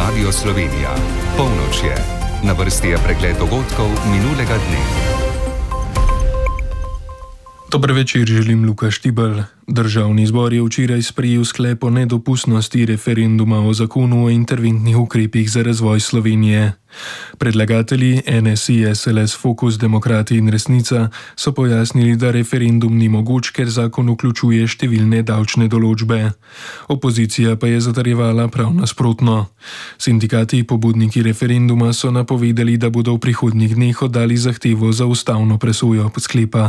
Radio Slovenija. Polnoč je. Na vrsti je pregled dogodkov minulega dne. Dober večer, želim Luka Štibelj. Državni zbor je včeraj sprejel sklep o nedopustnosti referenduma o zakonu o interventnih ukrepih za razvoj Slovenije. Predlagatelji NSI, SLS, Fokus, Demokrati in Resnica so pojasnili, da referendum ni mogoč, ker zakon vključuje številne davčne določbe. Opozicija pa je zatrjevala prav nasprotno. Sindikati, pobudniki referenduma, so napovedali, da bodo v prihodnjih dneh oddali zahtevo za ustavno presojo sklepa.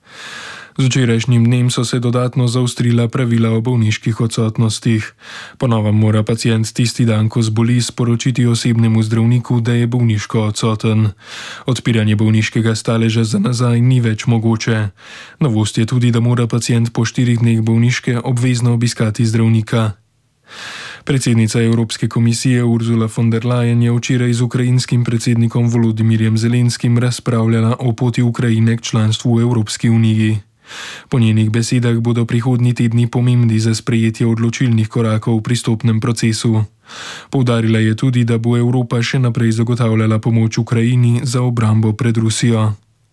Z včerajšnjim dnem so se dodatno zaostrila pravila o bolniških odsotnostih. Po novem mora pacient tisti dan, ko zboli, sporočiti osebnemu zdravniku, da je bolniško odsoten. Odpiranje bolniškega staleža za nazaj ni več mogoče. Novost je tudi, da mora pacient po 4 dneh bolniške obvezno obiskati zdravnika. Predsednica Evropske komisije Ursula von der Leyen je včeraj z ukrajinskim predsednikom Volodimirjem Zelenskim razpravljala o poti Ukrajine k članstvu v Evropski uniji. Po njenih besedah bodo prihodnji tedni pomembni za sprejetje odločilnih korakov v pristopnem procesu. Poudarila je tudi, da bo Evropa še naprej zagotavljala pomoč Ukrajini za obrambo pred Rusijo.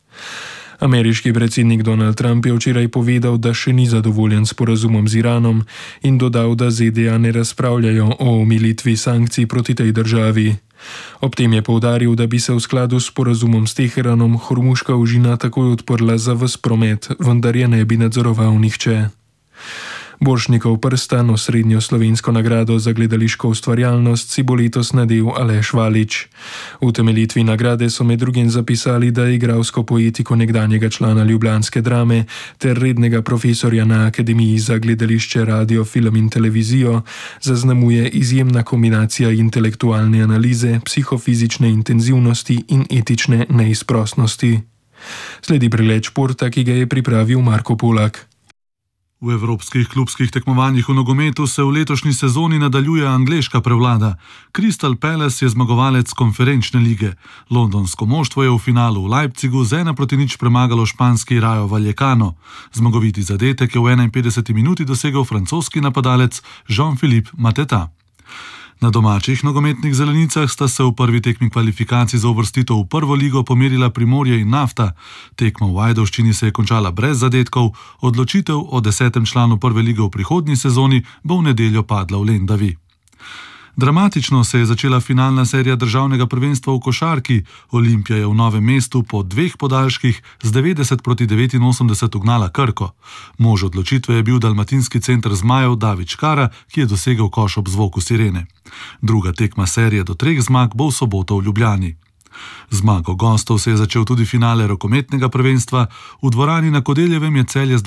Ameriški predsednik Donald Trump je včeraj povedal, da še ni zadovoljen s sporazumom z Iranom in dodal, da ZDA ne razpravljajo o omilitvi sankcij proti tej državi. Ob tem je poudaril, da bi se v skladu s sporazumom s Teheranom Hormuška ožina takoj odprla za ves promet, vendar je ne bi nadzoroval nihče. Borštnikov prstan, osrednjo slovensko nagrado za gledališko ustvarjalnost, si bo letos nadel Aleš Valič. V utemeljitvi nagrade so med drugim zapisali, da je igralsko poetiko nekdanjega člana ljubljanske Drame ter rednega profesorja na Akademiji za gledališče, radio, film in televizijo zaznamuje izjemna kombinacija intelektualne analize, psihofizične intenzivnosti in etične neizprosnosti. Sledi pregled športa, ki ga je pripravil Marko Polak. V evropskih klubskih tekmovanjih v nogometu se v letošnji sezoni nadaljuje angleška prevlada. Crystal Palace je zmagovalec konferenčne lige. Londonsko moštvo je v finalu v Leipzigu z 1-0 premagalo španski Rayo Vallecano. Zmagoviti zadetek je v 51 minuti dosegel francoski napadalec Jean-Philippe Mateta. Na domačih nogometnih zelenicah sta se v prvi tekmi kvalifikacij za uvrstitev v prvo ligo pomerila Primorje in Nafta. Tekma v Ajdovščini se je končala brez zadetkov, odločitev o 10. članu prve lige v prihodnji sezoni bo v nedeljo padla v Lendavi. Dramatično se je začela finalna serija državnega prvenstva v košarki. Olimpija je v Novem mestu po 2 podaljških z 90-89 ugnala Krko. Mož odločitve je bil dalmatinski center zmajev David Škara, ki je dosegel koš ob zvoku sirene. Druga tekma serije do 3 zmag bo v soboto v Ljubljani. Zmago gostov se je začel tudi finale rokometnega prvenstva. V dvorani na Kodeljevem je Celje z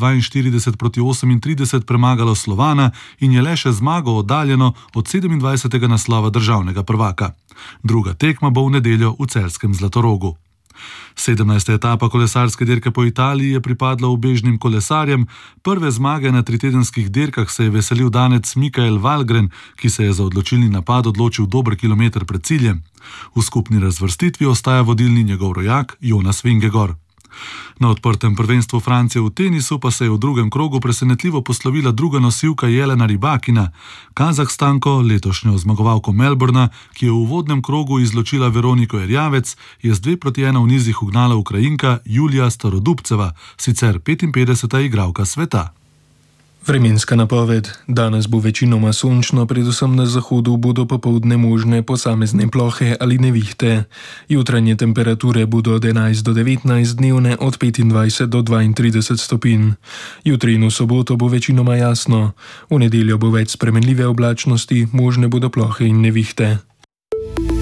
42-38 premagalo Slovana in je le še zmago oddaljeno od 27. naslova državnega prvaka. Druga tekma bo v nedeljo v celjskem Zlatorogu. 17. etapa kolesarske dirke po Italiji je pripadla ubežnim kolesarjem. Prve zmage na 3-tedenskih dirkah se je veselil danec Mikael Valgren, ki se je za odločilni napad odločil dober kilometer pred ciljem. V skupni razvrstitvi ostaja vodilni njegov rojak Jonas Vingegaard. Na odprtem prvenstvu Francije v tenisu pa se je v drugem krogu presenetljivo poslovila druga nosilka Jelena Rybakina. Kazahstanko, letošnjo zmagovalko Melbourna, ki je v uvodnem krogu izločila Veroniko Erjavec, je z 2-1 v nizih ugnala Ukrajinka Julija Starodubceva, sicer 55. igralka sveta. Vremenska napoved. Danes bo večinoma sončno, predvsem na zahodu bodo popoldne možne posamezne plohe ali nevihte. Jutranje temperature bodo od 11 do 19, dnevne od 25 do 32 stopinj. Jutri in v soboto bo večinoma jasno. V nedeljo bo več spremenljive oblačnosti, možne bodo plohe in nevihte.